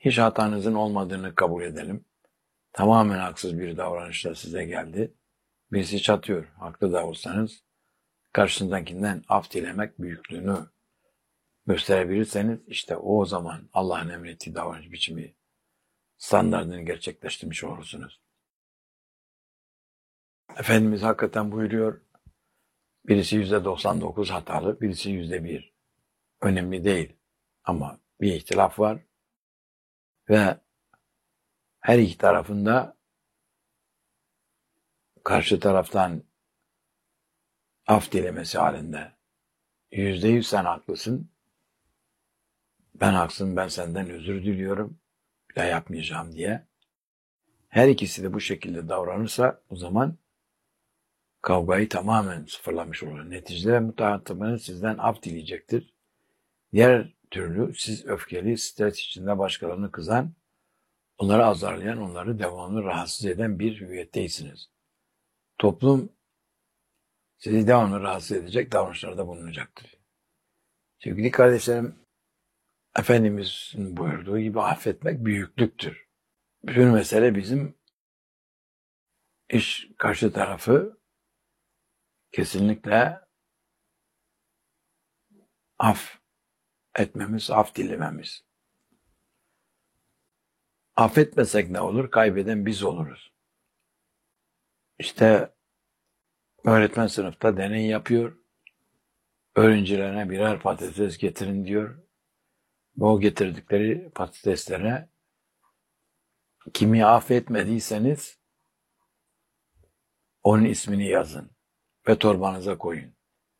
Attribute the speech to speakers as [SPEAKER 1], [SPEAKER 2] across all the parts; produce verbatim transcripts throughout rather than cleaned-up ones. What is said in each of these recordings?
[SPEAKER 1] Hiç hatanızın olmadığını kabul edelim. Tamamen haksız bir davranışla size geldi. Birisi çatıyor. Haklı da olsanız karşındakinden af dilemek büyüklüğünü gösterebilirseniz işte o zaman Allah'ın emrettiği davranış biçimi standartını gerçekleştirmiş olursunuz. Efendimiz hakikaten buyuruyor, birisi yüzde doksan dokuz hatalı, birisi yüzde bir. Önemli değil ama bir ihtilaf var ve her iki tarafında karşı taraftan af dilemesi halinde yüzde yüz sen haklısın, ben haksızım, ben senden özür diliyorum, bir daha yapmayacağım diye. Her ikisi de bu şekilde davranırsa o zaman kavgayı tamamen sıfırlamış olur. Neticede muhatabınız sizden af dileyecektir. Diğer türlü siz öfkeli, stres içinde başkalarını kızan, onları azarlayan, onları devamlı rahatsız eden bir hüviyetteysiniz. Toplum sizi devamlı rahatsız edecek davranışlarda bulunacaktır. Sevgili kardeşlerim, Efendimiz'in buyurduğu gibi affetmek büyüklüktür. Bütün mesele bizim iş karşı tarafı kesinlikle af etmemiz, af dilememiz. Affetmesek ne olur? Kaybeden biz oluruz. İşte öğretmen sınıfta deney yapıyor. Öğrencilerine birer patates getirin diyor. O getirdikleri patateslere kimi affetmediyseniz onun ismini yazın ve torbanıza koyun.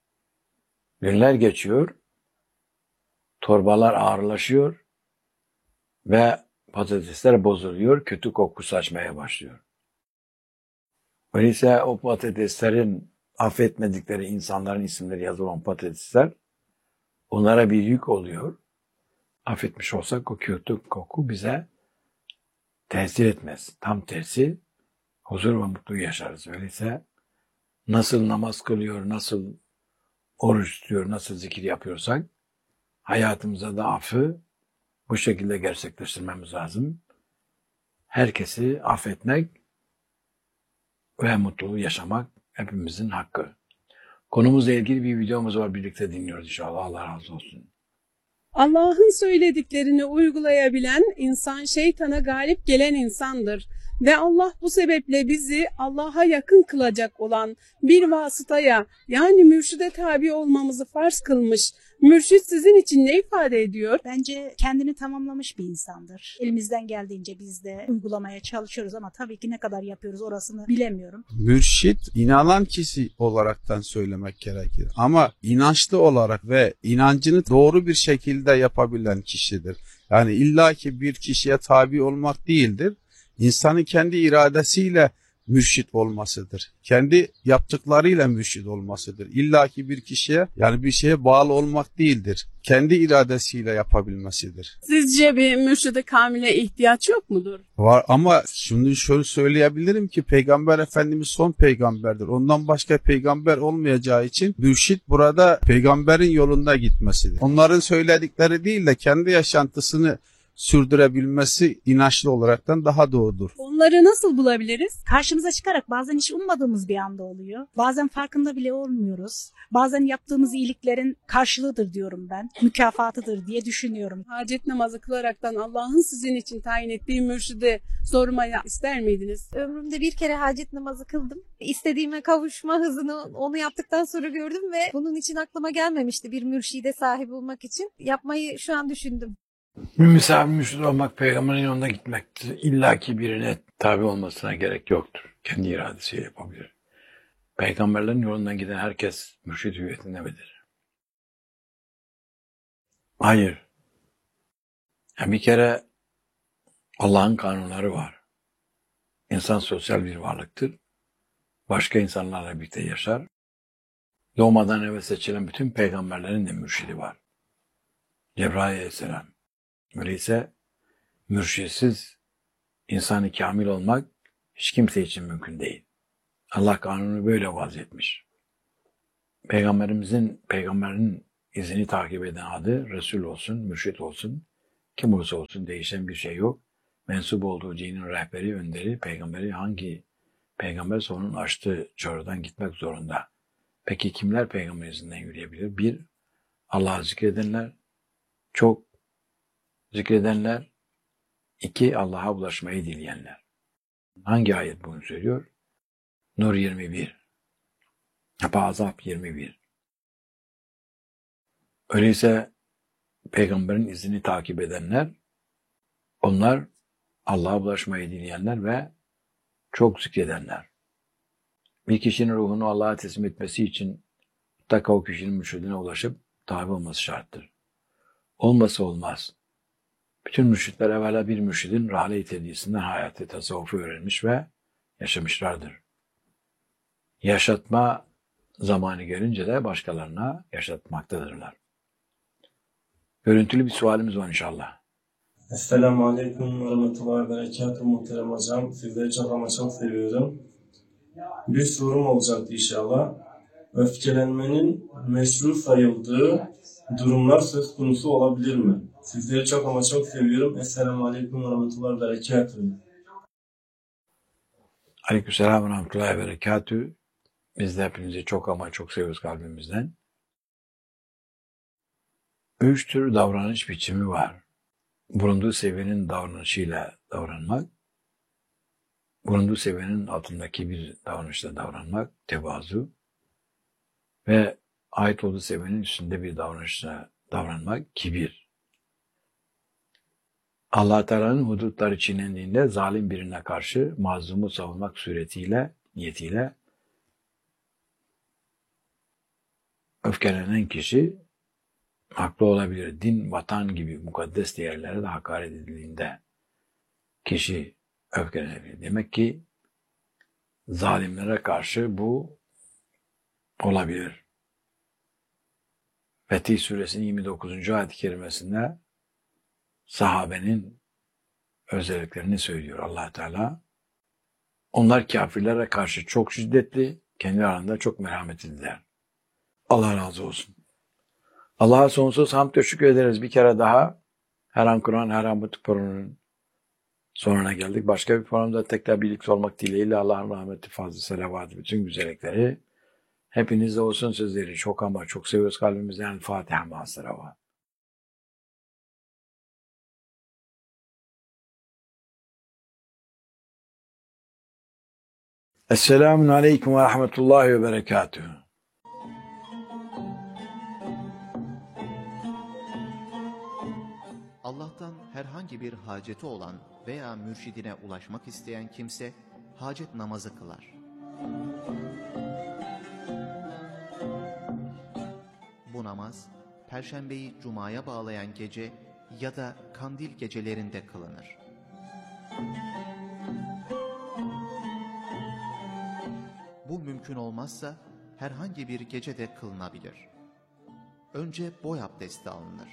[SPEAKER 1] Günler geçiyor, torbalar ağırlaşıyor ve patatesler bozuluyor, kötü koku saçmaya başlıyor. Öyleyse o patateslerin affetmedikleri insanların isimleri yazılan patatesler onlara bir yük oluyor. Affetmiş olsak o kötü koku bize tesir etmez. Tam tersi huzur ve mutluluğu yaşarız. Öyleyse nasıl namaz kılıyor, nasıl oruç tutuyor, nasıl zikir yapıyorsak hayatımıza da affı bu şekilde gerçekleştirmemiz lazım. Herkesi affetmek ve mutluluğu yaşamak hepimizin hakkı. Konumuzla ilgili bir videomuz var, birlikte dinliyoruz inşallah. Allah razı olsun.
[SPEAKER 2] Allah'ın söylediklerini uygulayabilen insan şeytana galip gelen insandır. Ve Allah bu sebeple bizi Allah'a yakın kılacak olan bir vasıtaya yani mürşide tabi olmamızı farz kılmış. Mürşit sizin için ne ifade ediyor?
[SPEAKER 3] Bence kendini tamamlamış bir insandır. Elimizden geldiğince biz de uygulamaya çalışıyoruz ama tabii ki ne kadar yapıyoruz orasını bilemiyorum.
[SPEAKER 4] Mürşit inanan kişi olaraktan söylemek gerekir. Ama inançlı olarak ve inancını doğru bir şekilde yapabilen kişidir. Yani illaki bir kişiye tabi olmak değildir. İnsanın kendi iradesiyle mürşit olmasıdır. Kendi yaptıklarıyla mürşit olmasıdır. İlla ki bir kişiye yani bir şeye bağlı olmak değildir. Kendi iradesiyle yapabilmesidir.
[SPEAKER 2] Sizce bir mürşide kamile ihtiyaç yok mudur?
[SPEAKER 4] Var ama şunu şöyle söyleyebilirim ki Peygamber Efendimiz son peygamberdir. Ondan başka peygamber olmayacağı için mürşit burada peygamberin yolunda gitmesidir. Onların söyledikleri değil de kendi yaşantısını sürdürebilmesi inançlı olaraktan daha doğrudur.
[SPEAKER 2] Onları nasıl bulabiliriz?
[SPEAKER 3] Karşımıza çıkarak bazen hiç ummadığımız bir anda oluyor. Bazen farkında bile olmuyoruz. Bazen yaptığımız iyiliklerin karşılığıdır diyorum ben. Mükafatıdır diye düşünüyorum.
[SPEAKER 2] Hacet namazı kılaraktan Allah'ın sizin için tayin ettiği mürşide sormaya ister miydiniz?
[SPEAKER 5] Ömrümde bir kere hacet namazı kıldım. İstediğime kavuşma hızını onu yaptıktan sonra gördüm ve bunun için aklıma gelmemişti bir mürşide sahip olmak için. Yapmayı şu an düşündüm.
[SPEAKER 1] Misafir mürşid olmak peygamberin yoluna gitmektir. İlla ki birine tabi olmasına gerek yoktur. Kendi iradesiyle yapabilir. Peygamberlerin yolundan giden herkes mürşid hüviyetinde midir? Hayır. Yani bir kere Allah'ın kanunları var. İnsan sosyal bir varlıktır. Başka insanlarla birlikte yaşar. Doğmadan evvel seçilen bütün peygamberlerin de mürşidi var. Cebrail aleyhisselam. Öyleyse mürşitsiz insanı kamil olmak hiç kimse için mümkün değil. Allah kanunu böyle vaz etmiş. Peygamberimizin, peygamberin izini takip eden adı Resul olsun, mürşit olsun, Kim olursa olsun değişen bir şey yok. Mensup olduğu dinin rehberi, önderi, peygamberi hangi peygamber onun açtığı çordan gitmek zorunda. Peki kimler peygamber izinden yürüyebilir? Bir, Allah'ı zikredenler, çok zikredenler. İki, Allah'a ulaşmayı dileyenler. Hangi ayet bunu söylüyor? Nur yirmi bir. Ahzab yirmi bir. Öyleyse peygamberin izini takip edenler, onlar Allah'a ulaşmayı dileyenler ve çok zikredenler. Bir kişinin ruhunu Allah'a teslim etmesi için mutlaka o kişinin mürşidine ulaşıp tabi olması şarttır. Olmasa olmaz. Bütün mürşitler evvela bir mürşidin rahle-i tedrisinden hayatı, tasavvufu öğrenmiş ve yaşamışlardır. Yaşatma zamanı gelince de başkalarına yaşatmaktadırlar. Görüntülü bir sualimiz var inşallah.
[SPEAKER 6] Esselamu Aleyküm ve Rahmetullahi ve Berekatuhu muhterem hocam. Sizleri çok ama çok seviyorum. Bir sorum olacaktı inşallah. Öfkelenmenin meşru sayıldığı durumlar söz konusu olabilir mi? Sizleri çok ama çok seviyorum. Esselamu Aleyküm ve Rahmetullahi ve Berekatuhu.
[SPEAKER 1] Aleykümselam ve Rahmetullahi ve Berekatuhu. Biz de hepinizi çok ama çok seviyoruz kalbimizden. Üç tür davranış biçimi var. Bulunduğu seviyenin davranışıyla davranmak, bulunduğu seviyenin altındaki bir davranışla davranmak, tevazu ve ait olduğu seviyenin üstünde bir davranışla davranmak, kibir. Allah Teala'nın hudutları çiğnendiğinde zalim birine karşı mazlumu savunmak suretiyle, niyetiyle öfkelenen kişi haklı olabilir. Din, vatan gibi mukaddes değerlere de hakaret edildiğinde kişi öfkelenebilir. Demek ki zalimlere karşı bu olabilir. Fetih Suresinin yirmi dokuzuncu ayet-i kerimesinde sahabenin özelliklerini söylüyor Allah Teala. Onlar kafirlere karşı çok şiddetli, kendi aralarında çok merhametliler. Allah razı olsun. Allah'a sonsuz hamd ve şükür ederiz bir kere daha. Her an Kur'an, her an bu programın sonuna geldik. Başka bir programda tekrar birlikte olmak dileğiyle Allah'ın rahmeti, fazla selavatı, bütün güzellikleri hepinizde olsun. Sizleri çok ama çok seviyoruz kalbimizden. Fatiha ma'as-salavat. Esselamun Aleyküm ve Rahmetullahi ve Berekatuhu.
[SPEAKER 7] Allah'tan herhangi bir haceti olan veya mürşidine ulaşmak isteyen kimse hacet namazı kılar. Bu namaz, Perşembeyi Cuma'ya bağlayan gece ya da kandil gecelerinde kılınır. Bu mümkün olmazsa herhangi bir gecede kılınabilir. Önce boy abdesti alınır.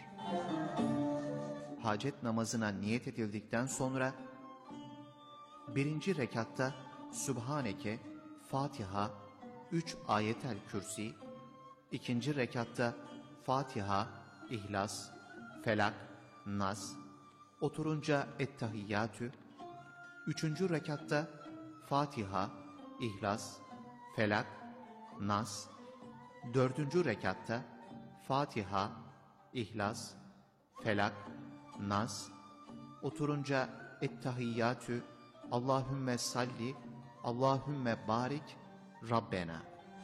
[SPEAKER 7] Hacet namazına niyet edildikten sonra birinci rekatta Sübhaneke, Fatiha, üç ayetel kürsi, ikinci rekatta Fatiha, İhlas, Felak, Nas, oturunca Ettehiyyatü, üçüncü rekatta Fatiha, İhlas, Felak, Nas, dördüncü rekatta Fatiha, İhlas, Felak, Nas, oturunca Ettehiyyatü, Allahümme salli, Allahümme barik, Rabbena.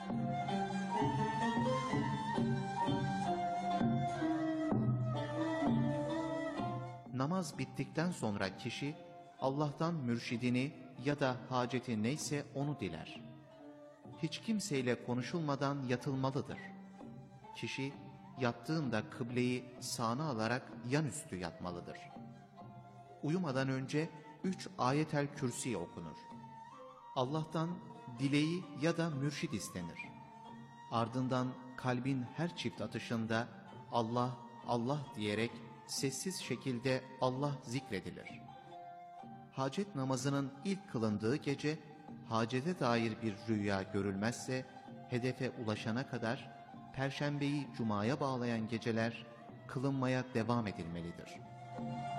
[SPEAKER 7] Namaz bittikten sonra kişi Allah'tan mürşidini ya da haceti neyse onu diler. Hiç kimseyle konuşulmadan yatılmalıdır. Kişi yattığında kıbleyi sağına alarak yanüstü yatmalıdır. Uyumadan önce üç ayetel kürsi okunur. Allah'tan dileği ya da mürşid istenir. Ardından kalbin her çift atışında Allah, Allah diyerek sessiz şekilde Allah zikredilir. Hacet namazının ilk kılındığı gece, hacete dair bir rüya görülmezse, hedefe ulaşana kadar Perşembeyi Cuma'ya bağlayan geceler kılınmaya devam edilmelidir.